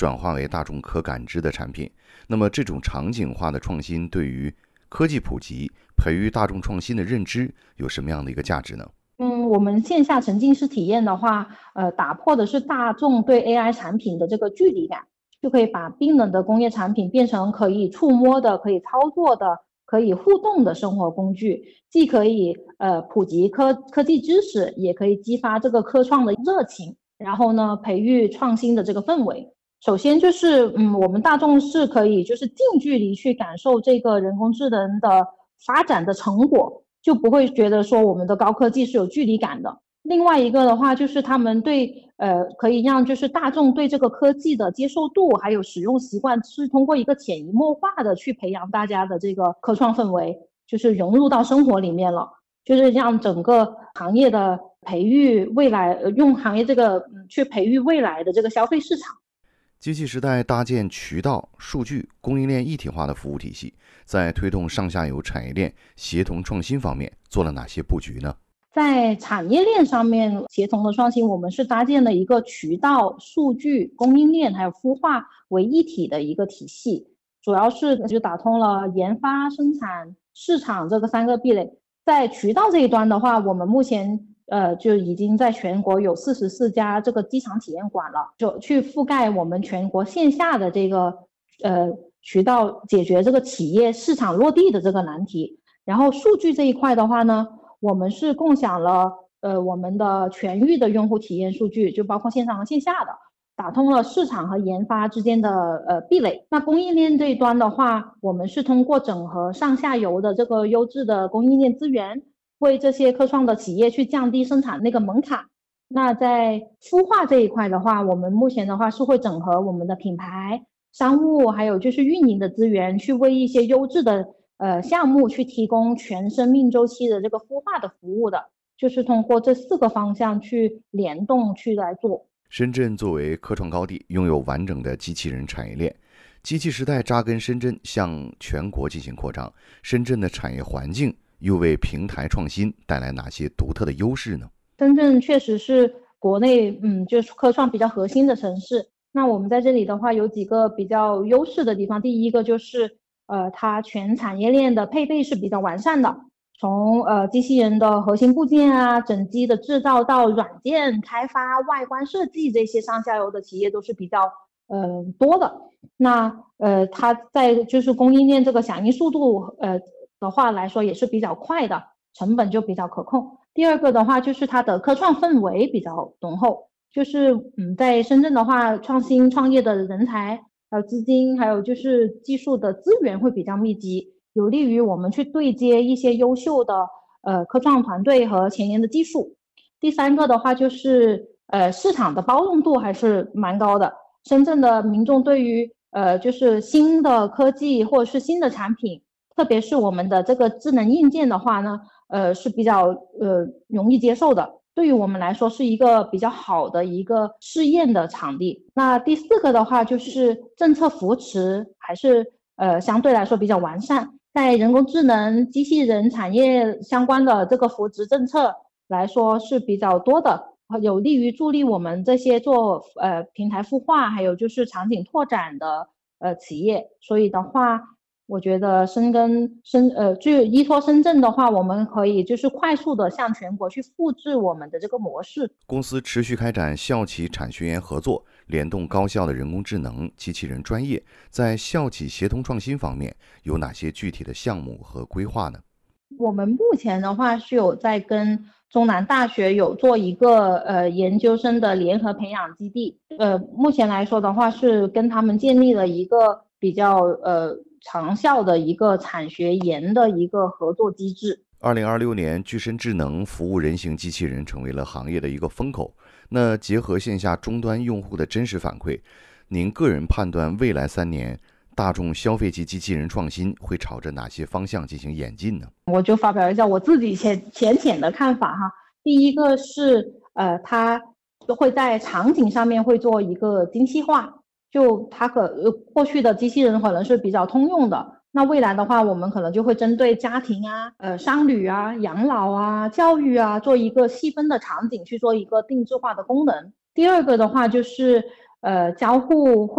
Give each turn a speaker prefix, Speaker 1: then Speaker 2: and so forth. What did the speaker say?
Speaker 1: 转化为大众可感知的产品。那么这种场景化的创新对于科技普及、培育大众创新的认知有什么样的一个价值呢？
Speaker 2: 我们线下沉浸式体验的话，打破的是大众对 AI 产品的这个距离感，就可以把冰冷的工业产品变成可以触摸的、可以操作的、可以互动的生活工具，既可以普及科技知识，也可以激发这个科创的热情，然后呢，培育创新的这个氛围。首先就是，我们大众是可以就是近距离去感受这个人工智能的发展的成果，就不会觉得说我们的高科技是有距离感的。另外一个的话，就是他们可以让就是大众对这个科技的接受度还有使用习惯是通过一个潜移默化的去培养大家的这个科创氛围，就是融入到生活里面了，就是让整个行业的培育未来，用行业这个去培育未来的这个消费市场。
Speaker 1: 机器时代搭建渠道、数据、供应链一体化的服务体系，在推动上下游产业链协同创新方面做了哪些布局呢？
Speaker 2: 在产业链上面协同的创新，我们是搭建了一个渠道、数据、供应链还有孵化为一体的一个体系，主要是就打通了研发、生产、市场这个3个壁垒。在渠道这一端的话，我们目前就已经在全国有44家这个机场体验馆了，就去覆盖我们全国线下的这个渠道，解决这个企业市场落地的这个难题。然后数据这一块的话呢，我们是共享了我们的全域的用户体验数据，就包括线上和线下的，打通了市场和研发之间的壁垒。那供应链这一端的话，我们是通过整合上下游的这个优质的供应链资源，为这些科创的企业去降低生产那个门槛。那在孵化这一块的话，我们目前的话是会整合我们的品牌、商务还有就是运营的资源，去为一些优质的项目去提供全生命周期的这个孵化的服务的，就是通过这4个方向去联动去来做。
Speaker 1: 深圳作为科创高地，拥有完整的机器人产业链。机器时代扎根深圳，向全国进行扩张。深圳的产业环境又为平台创新带来哪些独特的优势呢？
Speaker 2: 深圳确实是国内就是科创比较核心的城市。那我们在这里的话，有几个比较优势的地方。第一个就是它全产业链的配备是比较完善的，从机器人的核心部件啊、整机的制造到软件开发、外观设计，这些上下游的企业都是比较多的。那它在就是供应链这个响应速度的话来说也是比较快的，成本就比较可控。第二个的话就是它的科创氛围比较浓厚，就是在深圳的话，创新创业的人才还有资金，还有就是技术的资源会比较密集，有利于我们去对接一些优秀的科创团队和前沿的技术。第三个的话就是市场的包容度还是蛮高的，深圳的民众对于就是新的科技或者是新的产品，特别是我们的这个智能硬件的话呢，是比较容易接受的。对于我们来说是一个比较好的一个试验的场地。那第4个的话就是政策扶持还是相对来说比较完善，在人工智能、机器人产业相关的这个扶持政策来说是比较多的，有利于助力我们这些做平台孵化还有就是场景拓展的企业。所以的话，我觉得就依托深圳的话，我们可以就是快速的向全国去复制我们的这个模式。
Speaker 1: 公司持续开展校企产学研合作，联动高校的人工智能、机器人专业，在校企协同创新方面有哪些具体的项目和规划呢？
Speaker 2: 我们目前的话是有在跟中南大学有做一个研究生的联合培养基地，目前来说的话是跟他们建立了一个比较长效的一个产学研的一个合作机制。
Speaker 1: 2026年，具身智能服务人形机器人成为了行业的一个风口。那结合线下终端用户的真实反馈，您个人判断未来3年大众消费级机器人创新会朝着哪些方向进行演进呢？
Speaker 2: 我就发表一下我自己浅的看法哈。第一个是它会在场景上面会做一个精细化，就它过去的机器人可能是比较通用的，那未来的话我们可能就会针对家庭啊、商旅啊、养老啊、教育啊做一个细分的场景去做一个定制化的功能。第二个的话就是交互会